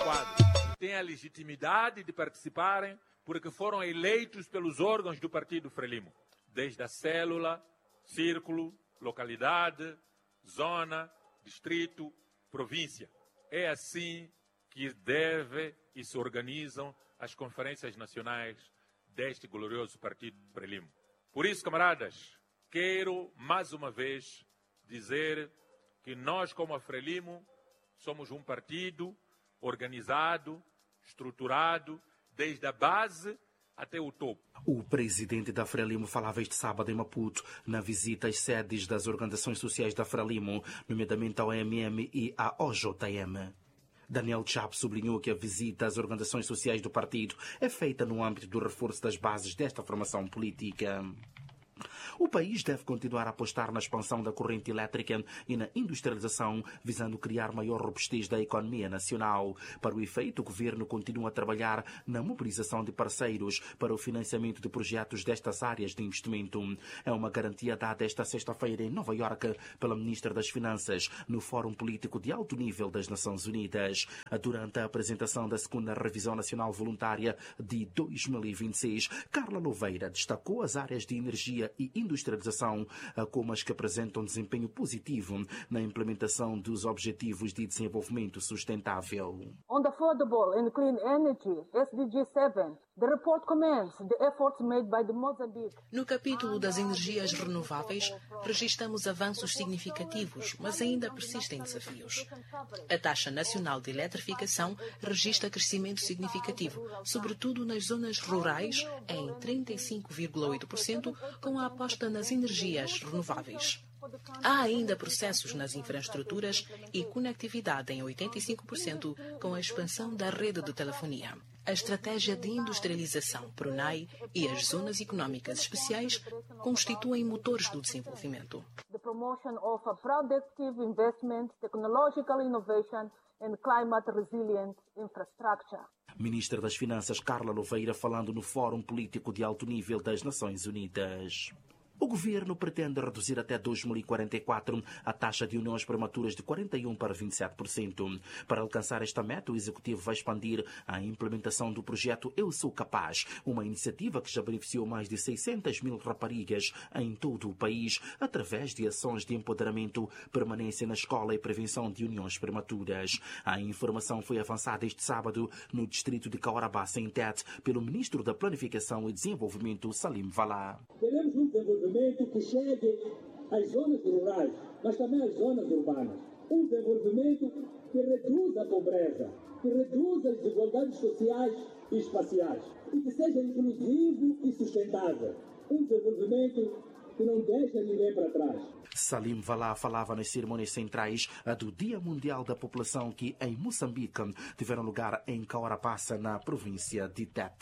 quadro. Têm a legitimidade de participarem porque foram eleitos pelos órgãos do Partido Frelimo, desde a célula, círculo, localidade, zona, distrito, província. É assim que deve e se organizam as conferências nacionais deste glorioso Partido Frelimo. Por isso, camaradas, quero mais uma vez dizer que nós, como a Frelimo, somos um partido organizado, estruturado, desde a base até o topo. O presidente da Frelimo falava este sábado em Maputo, na visita às sedes das organizações sociais da Frelimo, nomeadamente ao AMM e à OJM. Daniel Chapo sublinhou que a visita às organizações sociais do partido é feita no âmbito do reforço das bases desta formação política. O país deve continuar a apostar na expansão da corrente elétrica e na industrialização, visando criar maior robustez da economia nacional. Para o efeito, o governo continua a trabalhar na mobilização de parceiros para o financiamento de projetos destas áreas de investimento. É uma garantia dada esta sexta-feira em Nova Iorque pela ministra das Finanças, no Fórum Político de Alto Nível das Nações Unidas. Durante a apresentação da segunda Revisão Nacional Voluntária de 2026, Carla Louveira destacou as áreas de energia e industrialização como as que apresentam desempenho positivo na implementação dos Objetivos de Desenvolvimento Sustentável. On the affordable and clean energy, SDG 7, the report commends the efforts made by the Mozambique. No capítulo das energias renováveis, registramos avanços significativos, mas ainda persistem desafios. A taxa nacional de eletrificação registra crescimento significativo, sobretudo nas zonas rurais, em 35,8%, com a aposta nas energias renováveis. Há ainda processos nas infraestruturas e conectividade em 85%, com a expansão da rede de telefonia. A estratégia de industrialização, PRONAI, e as zonas econômicas especiais constituem motores do desenvolvimento. The promotion of a productive investment, technological innovation and climate resilient infrastructure. Ministra das Finanças Carla Louveira falando no Fórum Político de Alto Nível das Nações Unidas. O governo pretende reduzir até 2044 a taxa de uniões prematuras de 41% para 27%. Para alcançar esta meta, o Executivo vai expandir a implementação do projeto Eu Sou Capaz, uma iniciativa que já beneficiou mais de 600 mil raparigas em todo o país, através de ações de empoderamento, permanência na escola e prevenção de uniões prematuras. A informação foi avançada este sábado no distrito de Caorabassa, em Tete, pelo Ministro da Planificação e Desenvolvimento, Salim Valá. Queremos um desenvolvimento que chegue às zonas rurais, mas também às zonas urbanas. Um desenvolvimento que reduza a pobreza, que reduza as desigualdades sociais e espaciais e que seja inclusivo e sustentável. Um desenvolvimento que não deixa ninguém para trás. Salim Valá falava nas cerimônias centrais do Dia Mundial da População que, em Moçambique, tiveram lugar em Caorabassa, na província de Tete.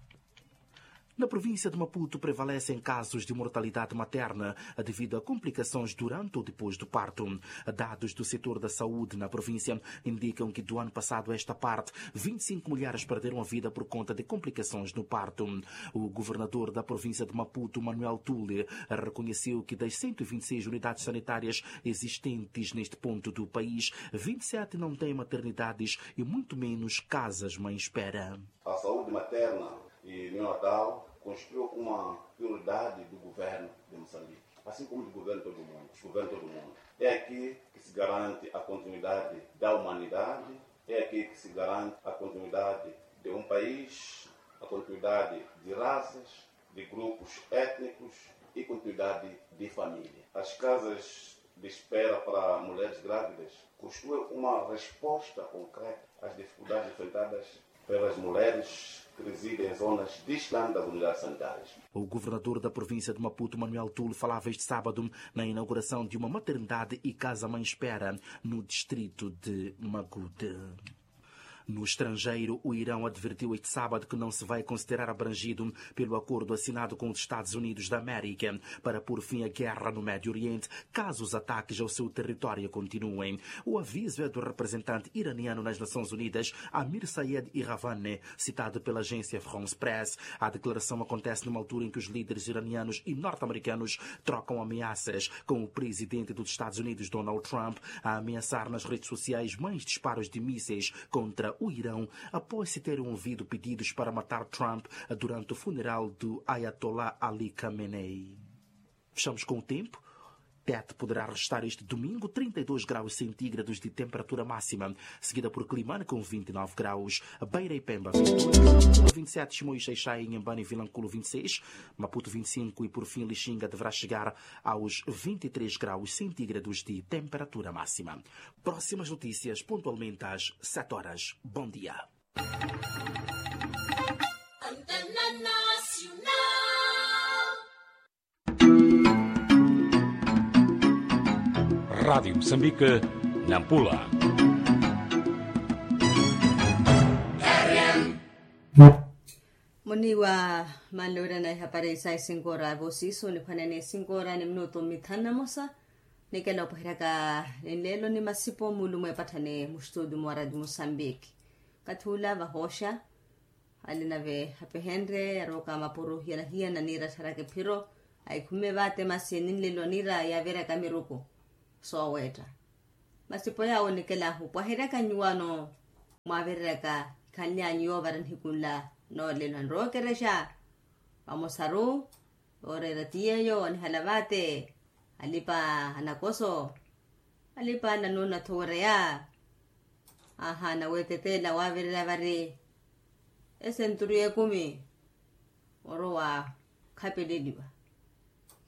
Na província de Maputo prevalecem casos de mortalidade materna devido a complicações durante ou depois do parto. Dados do setor da saúde na província indicam que do ano passado a esta parte, 25 mulheres perderam a vida por conta de complicações no parto. O governador da província de Maputo, Manuel Tule, reconheceu que das 126 unidades sanitárias existentes neste ponto do país, 27 não têm maternidades e muito menos casas mãe-espera. A saúde materna e neonatal constituiu uma prioridade do governo de Moçambique, assim como do governo de todo o mundo. É aqui que se garante a continuidade da humanidade, é aqui que se garante a continuidade de um país, a continuidade de raças, de grupos étnicos e continuidade de família. As casas de espera para mulheres grávidas constituem uma resposta concreta às dificuldades enfrentadas pelas mulheres que residem em zonas distantes das unidades sanitárias. O governador da província de Maputo, Manuel Tule, falava este sábado na inauguração de uma maternidade e casa-mãe-espera no distrito de Magude. No estrangeiro, o Irão advertiu este sábado que não se vai considerar abrangido pelo acordo assinado com os Estados Unidos da América para pôr fim à guerra no Médio Oriente, caso os ataques ao seu território continuem. O aviso é do representante iraniano nas Nações Unidas, Amir Sayed Iravane, citado pela agência France Press. A declaração acontece numa altura em que os líderes iranianos e norte-americanos trocam ameaças, com o presidente dos Estados Unidos, Donald Trump, a ameaçar nas redes sociais mais disparos de mísseis contra contra o Irão após se terem ouvido pedidos para matar Trump durante o funeral do Ayatollah Ali Khamenei. Fechamos com o tempo. Tete poderá registrar este domingo 32 graus centígrados de temperatura máxima, seguida por Climane com 29 graus, Beira e Pemba 22, 27, Chimoio e Xaixai, Inhambane e Vilanculo 26, Maputo 25 e por fim Lixinga deverá chegar aos 23 graus centígrados de temperatura máxima. Próximas notícias pontualmente às 7 horas. Bom dia. Rádio Moçambique, Nampula. Moniwa malura na hapare sa 5 ora vosiso ni panane 5 ora ni minuto mitana mosa ni kala pahiraka nilelo ni masipo mulumo epatane mustudu mwara di Moçambique katula vahosha alinave hape Henry aroka mapuru hiya na nira sarake piro ay kumebate masinin lelo nira ya vera kamiruko so weta masipo ya onikela hu pahiraka nyuano maveraka kanya nyo baran hikulla no lelan rokeresha vamos aru ore ratia yo ni halabate alipa anakoso alipa nanuna thorea aha na wetete la wavira vari esenturi kumi oro wa kapedediwa